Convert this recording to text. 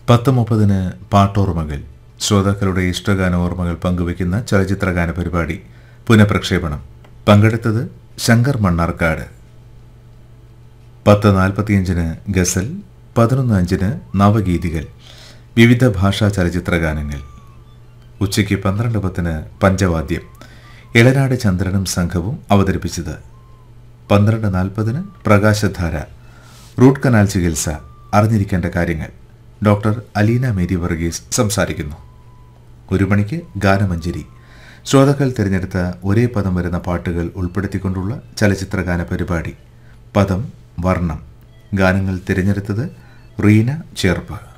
10:30 പാട്ടോർമ്മകൾ. ശ്രോതാക്കളുടെ ഇഷ്ടഗാന ഓർമ്മകൾ പങ്കുവയ്ക്കുന്ന ചലച്ചിത്രഗാന പരിപാടി പുനഃപ്രക്ഷേപണം. പങ്കെടുത്തത് ശങ്കർ മണ്ണാർക്കാട്. 10:45 ഗസൽ, 11:05 നവഗീതികൾ, വിവിധ ഭാഷാ ചലച്ചിത്രഗാനങ്ങൾ. ഉച്ചയ്ക്ക് 12:10 പഞ്ചവാദ്യം. ഇളനാട് ചന്ദ്രനും സംഘവും അവതരിപ്പിച്ചത്. 12:40 പ്രകാശധാര, റൂട്ട് കനാൽ ചികിത്സ, അറിഞ്ഞിരിക്കേണ്ട കാര്യങ്ങൾ. ഡോക്ടർ അലീന മേരി വർഗീസ് സംസാരിക്കുന്നു. 1 മണിക്ക് ഗാനമഞ്ജരി. ശ്രോതാക്കൾ തിരഞ്ഞെടുത്ത ഒരേ പദം വരുന്ന പാട്ടുകൾ ഉൾപ്പെടുത്തിക്കൊണ്ടുള്ള ചലച്ചിത്രഗാന പരിപാടി. പദം വർണ്ണം. ഗാനങ്ങൾ തിരഞ്ഞെടുത്തത് റീന ചേർപ്പ്.